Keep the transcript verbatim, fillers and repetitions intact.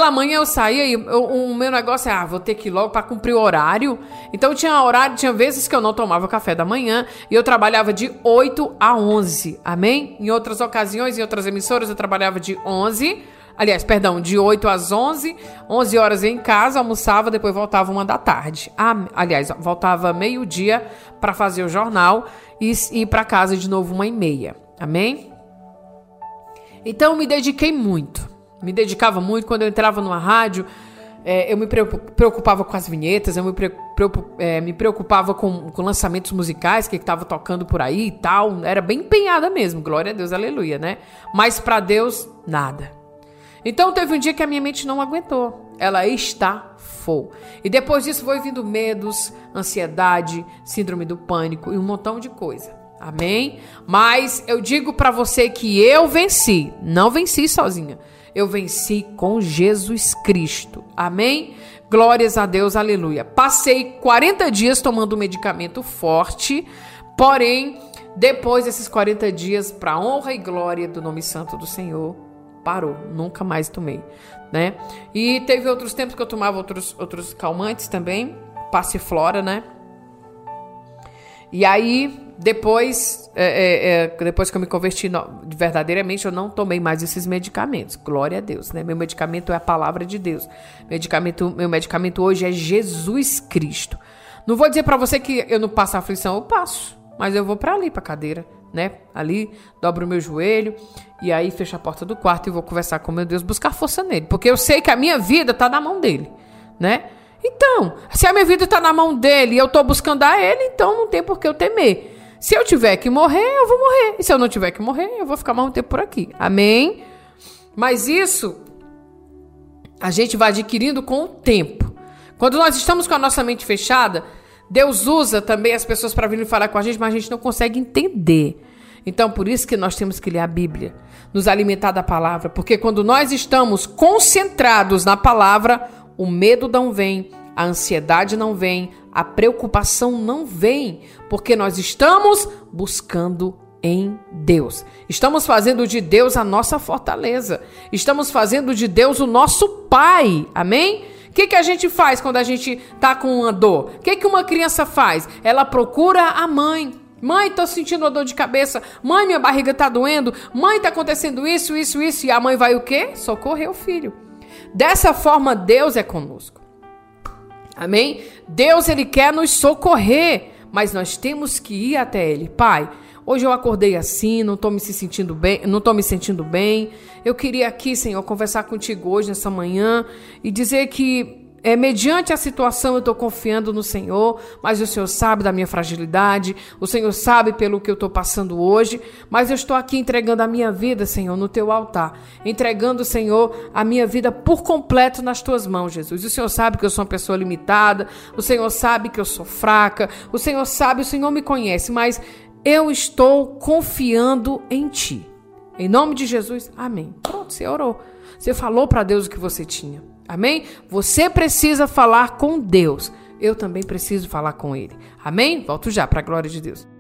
pela manhã eu saía e eu, o meu negócio é, ah, vou ter que ir logo para cumprir o horário. Então tinha horário, tinha vezes que eu não tomava café da manhã e eu trabalhava de oito a onze, amém? Em outras ocasiões, em outras emissoras, eu trabalhava de onze, aliás, perdão, de oito às onze, onze horas eu ia em casa, almoçava, depois voltava uma da tarde. Ah, aliás, voltava meio-dia para fazer o jornal e ir para casa de novo uma e meia, amém? Então, me dediquei muito, me dedicava muito. Quando eu entrava numa rádio, é, eu me preocupava com as vinhetas, eu me, preocup, é, me preocupava com, com lançamentos musicais que estava tocando por aí e tal. Era bem empenhada mesmo, glória a Deus, aleluia, né? Mas para Deus, nada. Então, teve um dia que a minha mente não aguentou. Ela estafou. E depois disso foi vindo medos, ansiedade, síndrome do pânico e um montão de coisa. Amém? Mas eu digo para você que eu venci. Não venci sozinha. Eu venci com Jesus Cristo. Amém? Glórias a Deus, aleluia. Passei quarenta dias tomando um medicamento forte. Porém, depois desses quarenta dias, para honra e glória do nome santo do Senhor, parou. Nunca mais tomei, né? E teve outros tempos que eu tomava outros, outros calmantes também. Passiflora, né? E aí, depois, é, é, depois que eu me converti no, verdadeiramente, eu não tomei mais esses medicamentos. Glória a Deus, né? Meu medicamento é a palavra de Deus. Medicamento, meu medicamento hoje é Jesus Cristo. Não vou dizer pra você que eu não passo aflição, eu passo. Mas eu vou pra ali, pra cadeira, né? Ali, dobro o meu joelho e aí fecho a porta do quarto e vou conversar com meu Deus, buscar força nele. Porque eu sei que a minha vida tá na mão dele, né? Então, se a minha vida está na mão dele e eu estou buscando a ele, então não tem por que eu temer. Se eu tiver que morrer, eu vou morrer. E se eu não tiver que morrer, eu vou ficar mais um tempo por aqui. Amém? Mas isso a gente vai adquirindo com o tempo. Quando nós estamos com a nossa mente fechada, Deus usa também as pessoas para virem falar com a gente, mas a gente não consegue entender. Então, por isso que nós temos que ler a Bíblia, nos alimentar da palavra. Porque quando nós estamos concentrados na palavra, o medo não vem, a ansiedade não vem, a preocupação não vem, porque nós estamos buscando em Deus. Estamos fazendo de Deus a nossa fortaleza. Estamos fazendo de Deus o nosso Pai. Amém? O que, que a gente faz quando a gente tá com uma dor? O que, que uma criança faz? Ela procura a mãe. Mãe, tô sentindo uma dor de cabeça. Mãe, minha barriga tá doendo. Mãe, tá acontecendo isso, isso, isso. E a mãe vai o quê? Socorrer o filho. Dessa forma, Deus é conosco. Amém? Deus, Ele quer nos socorrer, mas nós temos que ir até Ele. Pai, hoje eu acordei assim, não estou me sentindo bem, não estou me sentindo bem. Eu queria aqui, Senhor, conversar contigo hoje, nessa manhã, e dizer que, é, mediante a situação, eu estou confiando no Senhor, mas o Senhor sabe da minha fragilidade, o Senhor sabe pelo que eu estou passando hoje, mas eu estou aqui entregando a minha vida, Senhor, no teu altar, entregando, Senhor, a minha vida por completo nas tuas mãos, Jesus. O Senhor sabe que eu sou uma pessoa limitada, o Senhor sabe que eu sou fraca, o Senhor sabe, o Senhor me conhece, mas eu estou confiando em ti. Em nome de Jesus, amém. Pronto, você orou. Você falou para Deus o que você tinha. Amém? Você precisa falar com Deus. Eu também preciso falar com Ele. Amém? Volto já para a glória de Deus.